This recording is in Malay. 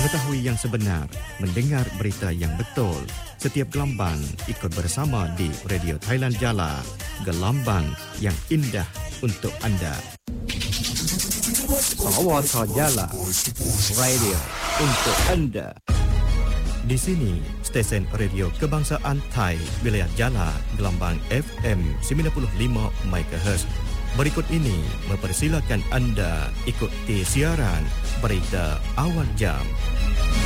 Mengetahui yang sebenar, mendengar berita yang betul. Setiap gelambang ikut bersama di Radio Thailand Jala. Gelambang yang indah untuk anda. Sawata Jala, radio untuk anda. Di sini, stesen radio kebangsaan Thai, wilayah Jala, gelambang FM 95 MHz. Berikut ini mempersilakan anda ikuti siaran berita awal jam.